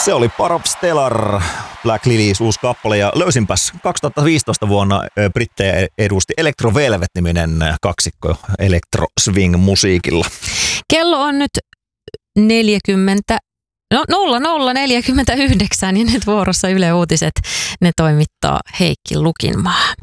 Se oli Part of Stellar, Black Lilies uusi kappale, ja löysinpäs 2015 vuonna brittejä edusti Electro Velvet-niminen kaksikko Electro Swing musiikilla. Kello on nyt 00:49 ja nyt vuorossa Yle Uutiset. Ne toimittaa Heikki Lukinmaa.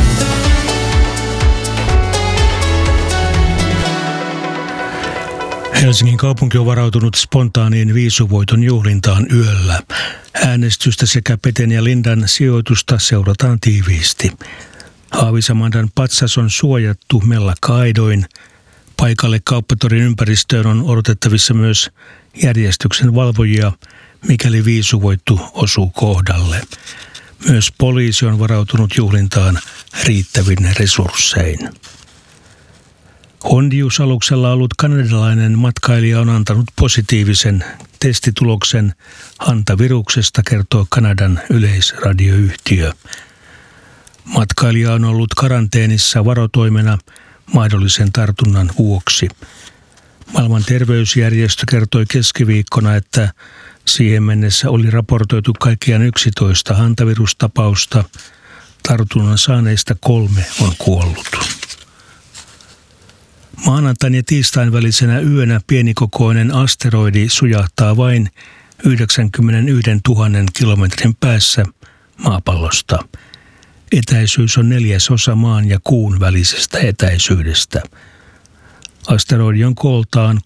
Helsingin kaupunki on varautunut spontaaniin viisuvoiton juhlintaan yöllä. Äänestystä sekä Peten ja Lindan sijoitusta seurataan tiiviisti. Haavisamandan patsas on suojattu mellakka-aidoin. Paikalle kauppatorin ympäristöön on odotettavissa myös järjestyksen valvojia, mikäli viisuvoittu osuu kohdalle. Myös poliisi on varautunut juhlintaan riittävin resurssein. Hondius-aluksella ollut kanadalainen matkailija on antanut positiivisen testituloksen hantaviruksesta, kertoo Kanadan yleisradioyhtiö. Matkailija on ollut karanteenissa varotoimena mahdollisen tartunnan vuoksi. Maailman terveysjärjestö kertoi keskiviikkona, että siihen mennessä oli raportoitu kaikkiaan 11 hantavirustapausta. Tartunnan saaneista 3 on kuollut. Maanantain ja tiistain välisenä yönä pienikokoinen asteroidi sujahtaa vain 91 000 kilometrin päässä maapallosta. Etäisyys on 1/4 maan ja kuun välisestä etäisyydestä. Asteroidi on kooltaan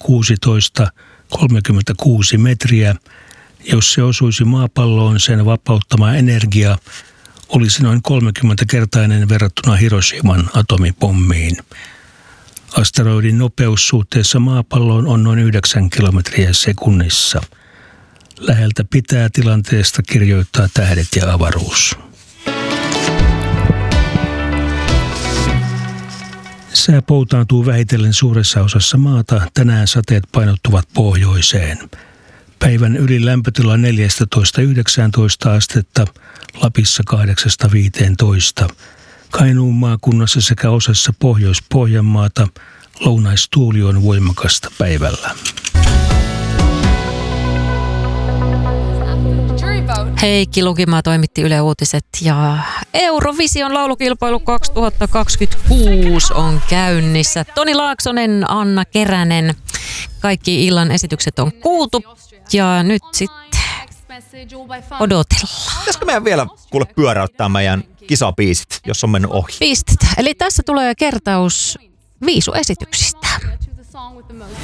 16,36 metriä. Jos se osuisi maapalloon, sen vapauttama energia olisi noin 30-kertainen verrattuna Hiroshiman atomipommiin. Asteroidin nopeus suhteessa maapalloon on noin 9 kilometriä sekunnissa. Läheltä pitää tilanteesta kirjoittaa Tähdet ja avaruus. Sää poutaantuu vähitellen suuressa osassa maata. Tänään sateet painottuvat pohjoiseen. Päivän ylin lämpötila 14–19 astetta, Lapissa 8–15. Kainuun maakunnassa sekä osassa Pohjois-Pohjanmaata lounaistuuli on voimakasta päivällä. Heikki Lukinmaa toimitti Yle Uutiset ja Eurovision laulukilpailu 2026 on käynnissä. Toni Laaksonen, Anna Keränen, kaikki illan esitykset on kuultu ja nyt sitten odotellaan. Pitäisikö meidän vielä pyöräyttää meidän kisabiisit, jos on mennyt ohi? Pistetään. Eli tässä tulee kertaus viisuesityksistä.